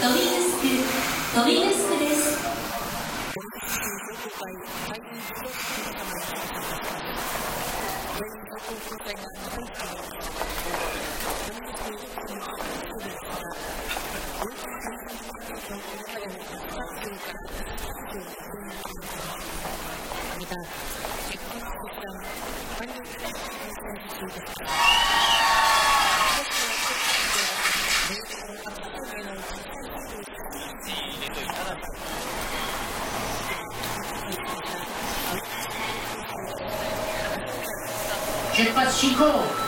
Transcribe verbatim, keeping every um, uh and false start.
飛びムスク飛びムスクです。出発進行。